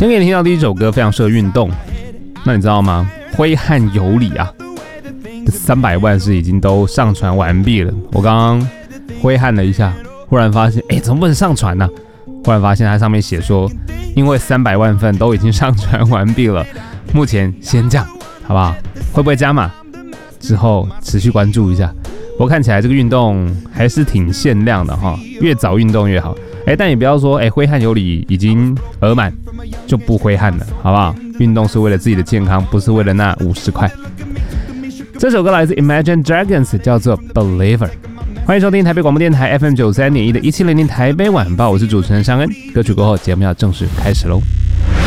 先给你听到第一首歌，非常适合运动。那你知道吗？挥汗有理啊，300万是已经都上传完毕了。我刚刚挥汗了一下，忽然发现，怎么不能上传呢？忽然发现它上面写说，因为300万份都已经上传完毕了，目前先这样，好不好？会不会加码？之后持续关注一下。不过看起来这个运动还是挺限量的哈，越早运动越好。但也不要说挥汗有理已经额满就不挥汗了，好不好？运动是为了自己的健康，不是为了那50块。这首歌来自 Imagine Dragons， 叫做 Believer。欢迎收听台北广播电台 FM 93.1的1700台北晚报，我是主持人尚恩。歌曲过后，节目要正式开始喽。